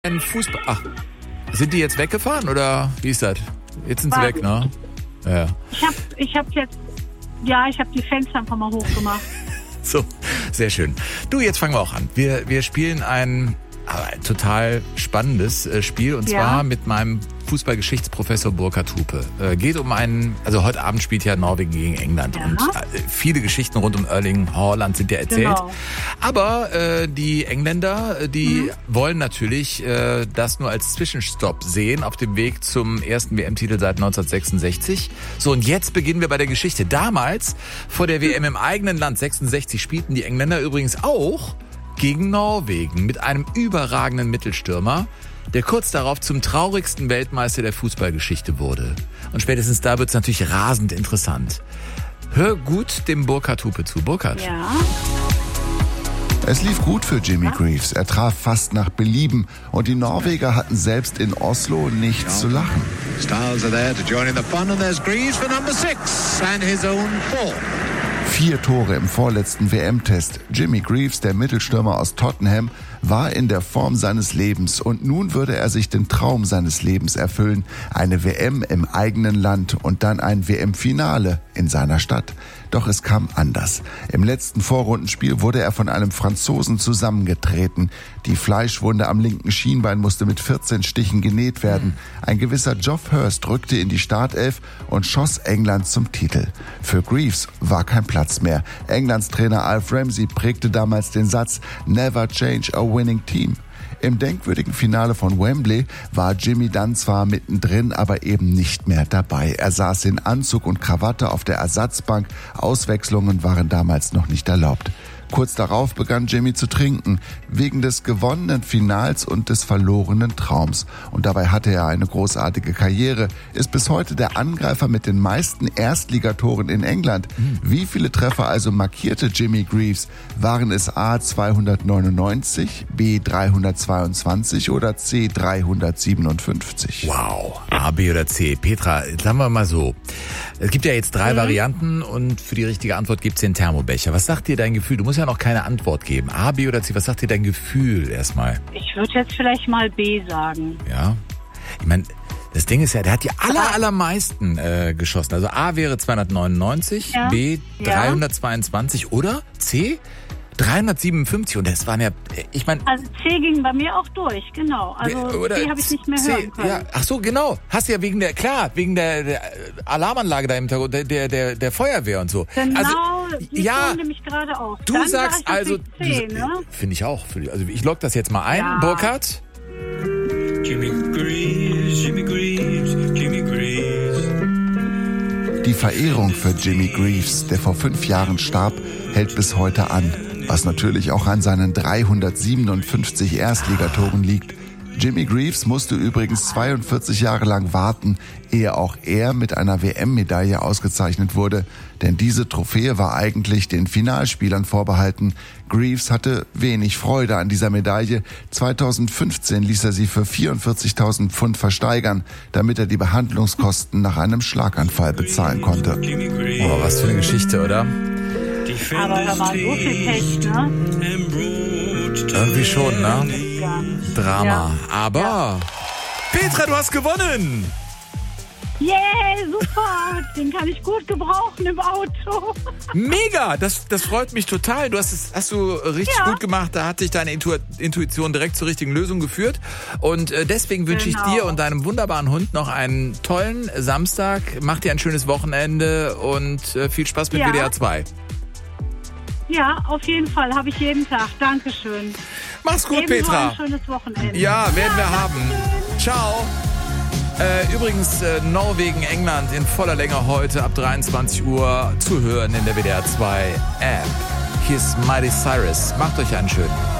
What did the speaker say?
Ein Fußball. Ach, sind die jetzt weggefahren oder wie ist das? Jetzt sind sie weg, ne? Ja. Ich habe die Fenster einfach mal hochgemacht. So, sehr schön. Du, jetzt fangen wir auch an. Wir spielen ein total spannendes Spiel und zwar mit meinem Fußballgeschichtsprofessor Burkhard Hupe. Geht um also heute Abend spielt ja Norwegen gegen England und viele Geschichten rund um Erling Haaland sind ja erzählt. Genau. Aber die Engländer, die wollen natürlich das nur als Zwischenstopp sehen auf dem Weg zum ersten WM-Titel seit 1966. So, und jetzt beginnen wir bei der Geschichte. Damals, vor der WM im eigenen Land 66, spielten die Engländer übrigens auch gegen Norwegen mit einem überragenden Mittelstürmer, der kurz darauf zum traurigsten Weltmeister der Fußballgeschichte wurde. Und spätestens da wird es natürlich rasend interessant. Hör gut dem Burkhard Hupe zu. Burkhard. Ja. Es lief gut für Jimmy Greaves. Er traf fast nach Belieben und die Norweger hatten selbst in Oslo nichts zu lachen. Styles are there to join in the fun and there's Greaves for number 6 and his own 4. 4 Tore im vorletzten WM-Test. Jimmy Greaves, der Mittelstürmer aus Tottenham, war in der Form seines Lebens und nun würde er sich den Traum seines Lebens erfüllen. Eine WM im eigenen Land und dann ein WM-Finale in seiner Stadt. Doch es kam anders. Im letzten Vorrundenspiel wurde er von einem Franzosen zusammengetreten. Die Fleischwunde am linken Schienbein musste mit 14 Stichen genäht werden. Ein gewisser Geoff Hurst rückte in die Startelf und schoss England zum Titel. Für Greaves war kein Platz mehr. Englands Trainer Alf Ramsey prägte damals den Satz "Never change a winning team". Im denkwürdigen Finale von Wembley war Jimmy dann zwar mittendrin, aber eben nicht mehr dabei. Er saß in Anzug und Krawatte auf der Ersatzbank. Auswechslungen waren damals noch nicht erlaubt. Kurz darauf begann Jimmy zu trinken, wegen des gewonnenen Finals und des verlorenen Traums. Und dabei hatte er eine großartige Karriere, ist bis heute der Angreifer mit den meisten Erstligatoren in England. Wie viele Treffer also markierte Jimmy Greaves? Waren es A 299, B 322 oder C 357? Wow, A, B oder C. Petra, sagen wir mal so. Es gibt ja jetzt 3 Varianten und für die richtige Antwort gibt es den Thermobecher. Was sagt dir dein Gefühl? Du musst ja noch keine Antwort geben. A, B oder C, was sagt dir dein Gefühl erstmal? Ich würde jetzt vielleicht mal B sagen. Ja, ich meine, das Ding ist ja, der hat die allermeisten geschossen. Also A wäre 299, B 322 oder C 357 und das waren ja, ich meine... Also C ging bei mir auch durch, genau. Also C habe ich nicht mehr hören können. Ja, ach so, genau. Hast du ja wegen der Alarmanlage da im Hintergrund, der Feuerwehr und so. Genau, also, die kommen nämlich gerade auf. Du Dann sagst also... C, ne? Finde ich auch. Also ich log das jetzt mal ein. Ja. Burkhard? Jimmy Greaves, Jimmy Greaves, Jimmy Greaves. Die Verehrung für Jimmy Greaves, der vor 5 Jahren starb, hält bis heute an. Was natürlich auch an seinen 357 Erstligatoren liegt. Jimmy Greaves musste übrigens 42 Jahre lang warten, ehe auch er mit einer WM-Medaille ausgezeichnet wurde. Denn diese Trophäe war eigentlich den Finalspielern vorbehalten. Greaves hatte wenig Freude an dieser Medaille. 2015 ließ er sie für 44.000 Pfund versteigern, damit er die Behandlungskosten nach einem Schlaganfall bezahlen konnte. Oh, was für eine Geschichte, oder? Aber da war so viel Pech, ne? Irgendwie schon, ne? Drama. Ja. Aber, Petra, du hast gewonnen! Yeah, super! Den kann ich gut gebrauchen im Auto. Mega! Das freut mich total. Hast du richtig gut gemacht. Da hat dich deine Intuition direkt zur richtigen Lösung geführt. Und deswegen wünsche ich dir und deinem wunderbaren Hund noch einen tollen Samstag. Mach dir ein schönes Wochenende und viel Spaß mit WDR 2. Ja, auf jeden Fall. Habe ich jeden Tag. Dankeschön. Mach's gut, Ebenso Petra. ein schönes Wochenende. Ja, werden wir haben. Ciao. Übrigens, Norwegen, England in voller Länge heute ab 23 Uhr zu hören in der WDR 2 App. Hier ist Miley Cyrus. Macht euch einen schönen.